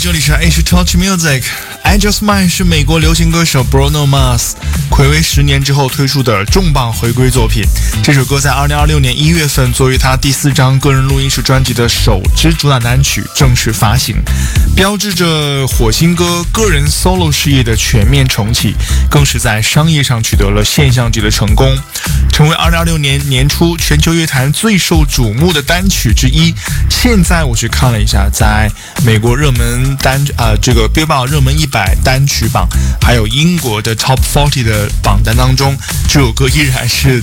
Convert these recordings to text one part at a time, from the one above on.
这里是 H-Touch Music。I Just Mine 是美国流行歌手 Bruno Mars 睽违10年之后推出的重磅回归作品。这首歌在2026年1月份作为他第4张个人录音室专辑的首支主打单曲正式发行，标志着火星哥个人 solo 事业的全面重启，更是在商业上取得了现象级的成功，成为2026年年初全球乐坛最受瞩目的单曲之一。现在我去看了一下，在美国热门这个 Billboard 热门100单曲榜，还有英国的 Top 40的榜单当中，这首歌依然是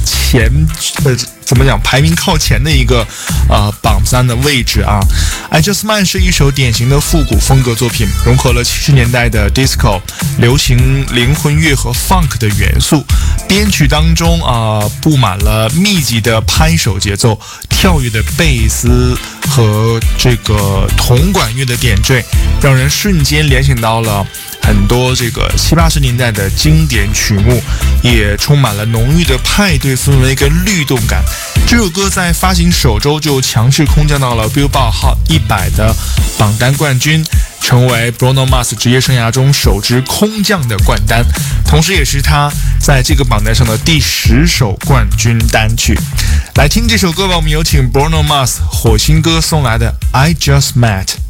排名靠前的一个榜单的位置啊。I Just Mine 是一首典型的复古风格作品，融合了70年代的 disco、流行、灵魂乐和 funk 的元素。编曲当中布满了密集的拍手节奏、跳跃的贝斯和这个铜管乐的点缀，让人瞬间联想到了很多这个70、80年代的经典曲目，也充满了浓郁的派对氛围跟律动感。这首歌在发行首周就强势空降到了 Billboard Hot 100的榜单冠军，成为 Bruno Mars 职业生涯中首支空降的冠单，同时也是他在这个榜单上的第10首冠军单曲。来听这首歌吧，我们有请 Bruno Mars 火星哥送来的 I Just Met。